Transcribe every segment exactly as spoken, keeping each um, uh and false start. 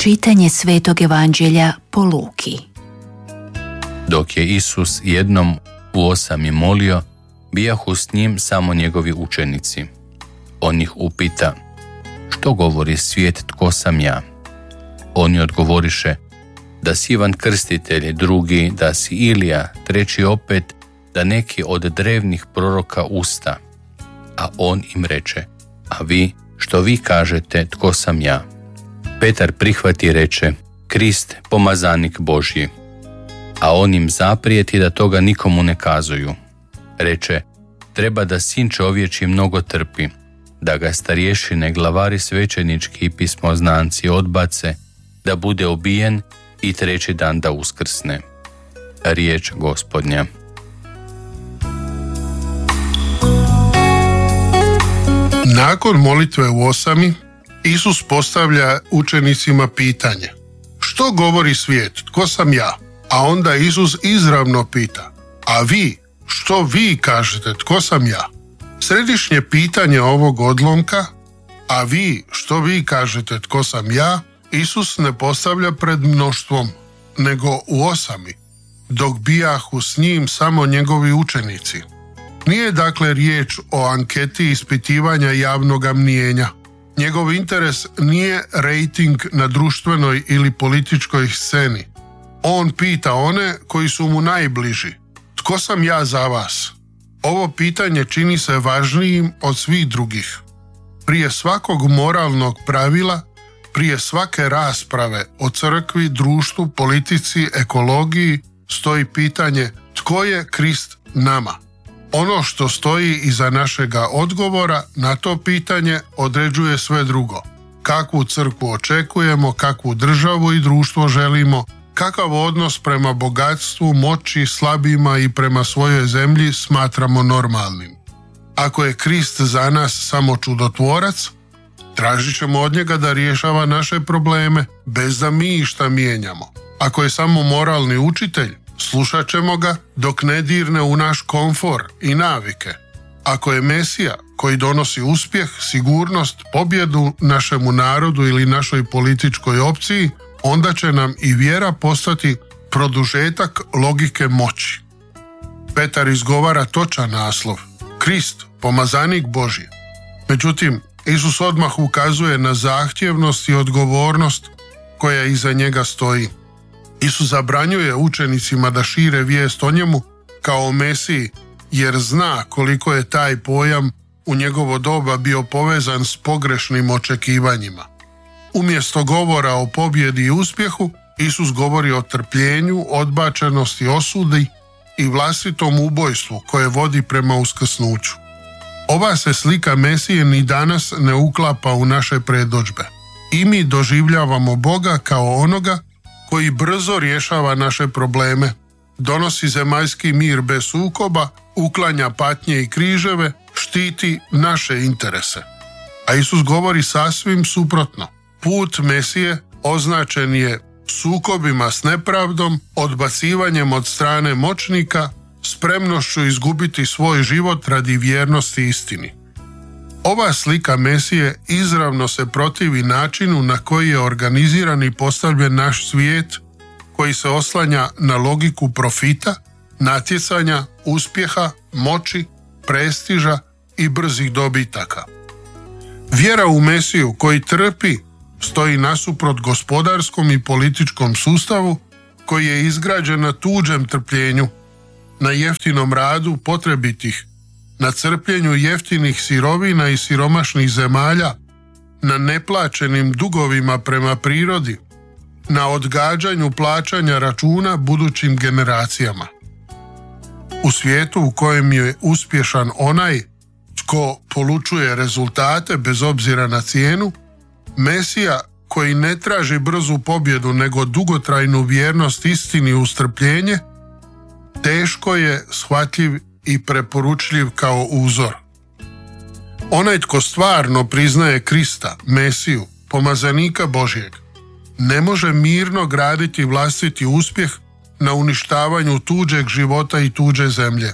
Čitanje Svetog evanđelja po Luki. Dok je Isus jednom u osami molio, bijahu s njim samo njegovi učenici. On ih upita: što govori svijet, tko sam ja? Oni odgovoriše: da si Ivan Krstitelj, drugi da si Ilija, treći opet da neki od drevnih proroka usta. A on im reče: a vi, što vi kažete, tko sam ja? Petar prihvati i reče: Krist, pomazanik Božji. A on im zaprijeti da toga nikomu ne kazuju. Reče: treba da sin čovječi mnogo trpi, da ga starješine, glavari svećenički i pismoznanci odbace, da bude ubijen i treći dan da uskrsne. Riječ Gospodnja. Nakon molitve u osami, Isus postavlja učenicima pitanje: što govori svijet, tko sam ja? A onda Isus izravno pita: a vi, što vi kažete, tko sam ja? Središnje pitanje ovog odlomka, a vi, što vi kažete, tko sam ja, Isus ne postavlja pred mnoštvom, nego u osami, dok bijahu s njim samo njegovi učenici. Nije dakle riječ o anketi ispitivanja javnog mnijenja. Njegov interes nije rejting na društvenoj ili političkoj sceni. On pita one koji su mu najbliži: tko sam ja za vas? Ovo pitanje čini se važnijim od svih drugih. Prije svakog moralnog pravila, prije svake rasprave o crkvi, društvu, politici, ekologiji, stoji pitanje: tko je Krist nama? Ono što stoji iza našega odgovora na to pitanje određuje sve drugo. Kakvu crkvu očekujemo, kakvu državu i društvo želimo, kakav odnos prema bogatstvu, moći, slabima i prema svojoj zemlji smatramo normalnim. Ako je Krist za nas samo čudotvorac, tražit ćemo od njega da rješava naše probleme bez da mi išta mijenjamo. Ako je samo moralni učitelj, slušat ćemo ga dok ne dirne u naš komfor i navike. Ako je Mesija koji donosi uspjeh, sigurnost, pobjedu našemu narodu ili našoj političkoj opciji, onda će nam i vjera postati produžetak logike moći. Petar izgovara točan naslov: Krist, pomazanik Božji. Međutim, Isus odmah ukazuje na zahtjevnost i odgovornost koja iza njega stoji. Isus zabranjuje učenicima da šire vijest o njemu kao o Mesiji, jer zna koliko je taj pojam u njegovo doba bio povezan s pogrešnim očekivanjima. Umjesto govora o pobjedi i uspjehu, Isus govori o trpljenju, odbačenosti, osudi i vlastitom ubojstvu koje vodi prema uskrsnuću. Ova se slika Mesije ni danas ne uklapa u naše predodžbe. I mi doživljavamo Boga kao onoga koji brzo rješava naše probleme, donosi zemaljski mir bez sukoba, uklanja patnje i križeve, štiti naše interese. A Isus govori sasvim suprotno. Put Mesije označen je sukobima s nepravdom, odbacivanjem od strane moćnika, spremnošću izgubiti svoj život radi vjernosti istini. Ova slika Mesije izravno se protivi načinu na koji je organiziran i postavljen naš svijet, koji se oslanja na logiku profita, natjecanja, uspjeha, moći, prestiža i brzih dobitaka. Vjera u Mesiju koji trpi stoji nasuprot gospodarskom i političkom sustavu koji je izgrađen na tuđem trpljenju, na jeftinom radu potrebitih, na crpljenju jeftinih sirovina i siromašnih zemalja, na neplaćenim dugovima prema prirodi, na odgađanju plaćanja računa budućim generacijama. U svijetu u kojem je uspješan onaj tko polučuje rezultate bez obzira na cijenu, Mesija koji ne traži brzu pobjedu nego dugotrajnu vjernost istini uz strpljenje, teško je shvatljiv i preporučljiv kao uzor. Onaj tko stvarno priznaje Krista, Mesiju, pomazanika Božjeg, ne može mirno graditi vlastiti uspjeh na uništavanju tuđeg života i tuđe zemlje.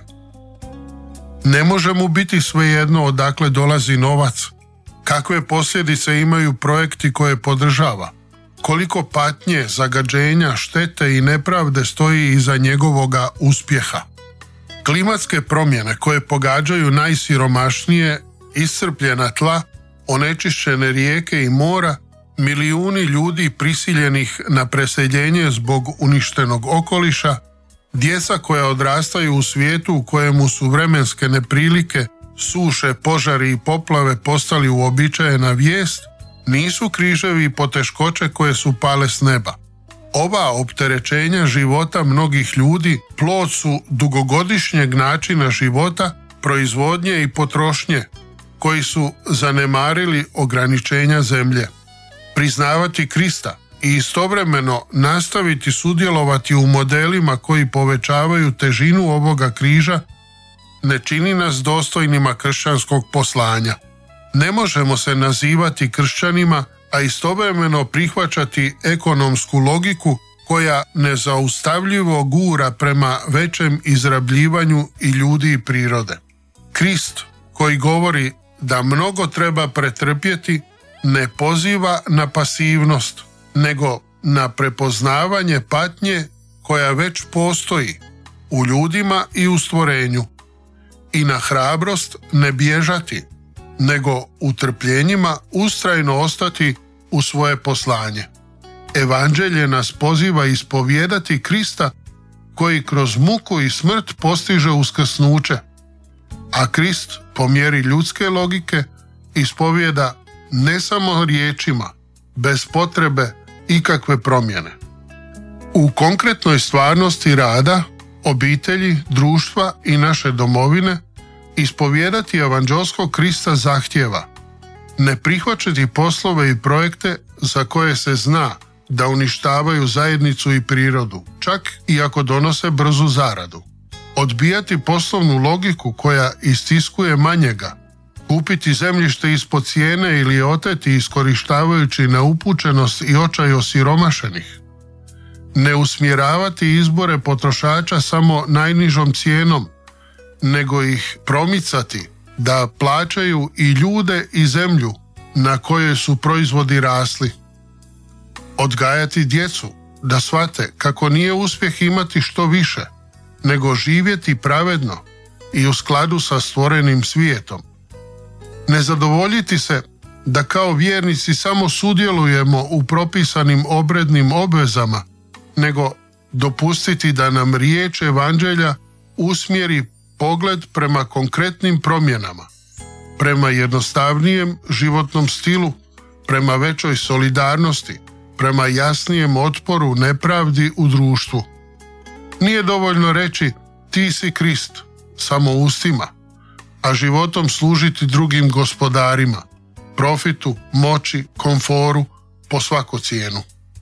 Ne može mu biti svejedno odakle dolazi novac, kakve posljedice imaju projekti koje podržava, koliko patnje, zagađenja, štete i nepravde stoji iza njegovoga uspjeha. Klimatske promjene koje pogađaju najsiromašnije, iscrpljena tla, onečišćene rijeke i mora, milijuni ljudi prisiljenih na preseljenje zbog uništenog okoliša, djeca koja odrastaju u svijetu u kojemu su vremenske neprilike, suše, požari i poplave postali uobičajena vijest, nisu križevi i poteškoće koje su pale s neba. Ova opterećenja života mnogih ljudi plod su dugogodišnjeg načina života, proizvodnje i potrošnje, koji su zanemarili ograničenja zemlje. Priznavati Krista i istovremeno nastaviti sudjelovati u modelima koji povećavaju težinu ovoga križa ne čini nas dostojnima kršćanskog poslanja. Ne možemo se nazivati kršćanima, a istovremeno prihvaćati ekonomsku logiku koja nezaustavljivo gura prema većem izrabljivanju i ljudi i prirode. Krist, koji govori da mnogo treba pretrpjeti, ne poziva na pasivnost, nego na prepoznavanje patnje koja već postoji u ljudima i u stvorenju, i na hrabrost ne bježati, nego u trpljenjima ustrajno ostati u svoje poslanje. Evanđelje nas poziva ispovijedati Krista koji kroz muku i smrt postiže uskrsnuće, a Krist po mjeri ljudske logike ispovijeda ne samo riječima, bez potrebe ikakve promjene. U konkretnoj stvarnosti rada, obitelji, društva i naše domovine ispovijedati evanđelskog Krista zahtjeva ne prihvaćati poslove i projekte za koje se zna da uništavaju zajednicu i prirodu, čak i ako donose brzu zaradu. Odbijati poslovnu logiku koja istiskuje manjega, kupiti zemljište ispod cijene ili oteti iskorištavajući neupućenost i očaj osiromašenih. Ne usmjeravati izbore potrošača samo najnižom cijenom, nego ih promicati da plaćaju i ljude i zemlju na kojoj su proizvodi rasli. Odgajati djecu da shvate kako nije uspjeh imati što više, nego živjeti pravedno i u skladu sa stvorenim svijetom. Ne zadovoljiti se da kao vjernici samo sudjelujemo u propisanim obrednim obvezama, nego dopustiti da nam riječ evanđelja usmjeri pogled prema konkretnim promjenama, prema jednostavnijem životnom stilu, prema većoj solidarnosti, prema jasnijem otporu nepravdi u društvu. Nije dovoljno reći ti si Krist samo ustima, a životom služiti drugim gospodarima, profitu, moći, komforu po svaku cijenu.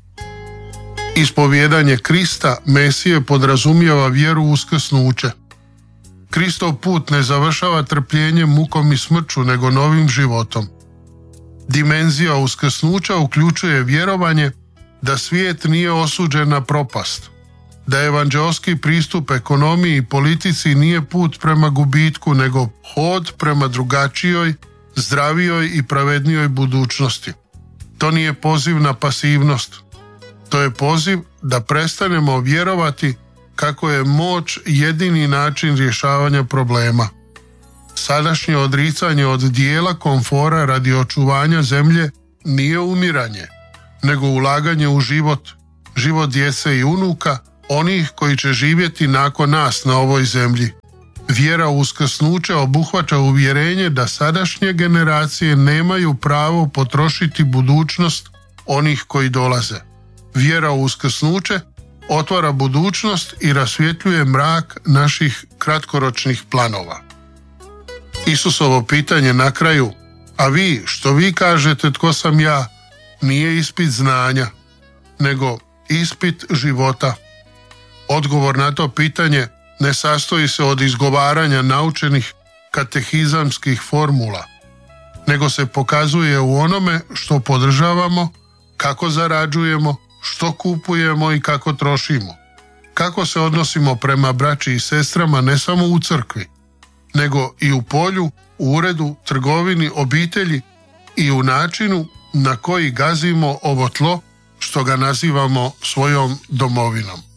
Ispovijedanje Krista, Mesije, podrazumijeva vjeru u uskrsnuće. Kristov put ne završava trpljenjem, mukom i smrću, nego novim životom. Dimenzija uskrsnuća uključuje vjerovanje da svijet nije osuđen na propast, da evanđelski pristup ekonomiji i politici nije put prema gubitku, nego hod prema drugačijoj, zdravijoj i pravednijoj budućnosti. To nije poziv na pasivnost. To je poziv da prestanemo vjerovati kako je moć jedini način rješavanja problema. Sadašnje odricanje od dijela komfora radi očuvanja zemlje nije umiranje, nego ulaganje u život, život djece i unuka, onih koji će živjeti nakon nas na ovoj zemlji. Vjera u uskrsnuće obuhvaća uvjerenje da sadašnje generacije nemaju pravo potrošiti budućnost onih koji dolaze. Vjera u uskrsnuće otvara budućnost i rasvjetljuje mrak naših kratkoročnih planova. Isusovo pitanje na kraju, a vi, što vi kažete tko sam ja, nije ispit znanja, nego ispit života. Odgovor na to pitanje ne sastoji se od izgovaranja naučenih katehizamskih formula, nego se pokazuje u onome što podržavamo, kako zarađujemo, što kupujemo i kako trošimo. Kako se odnosimo prema braći i sestrama ne samo u crkvi, nego i u polju, u uredu, trgovini, obitelji i u načinu na koji gazimo ovo tlo što ga nazivamo svojom domovinom.